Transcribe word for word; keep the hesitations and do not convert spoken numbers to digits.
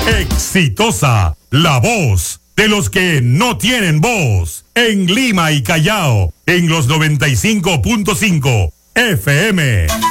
Exitosa, la voz de los que no tienen voz. En Lima y Callao, en los noventa y cinco punto cinco F M.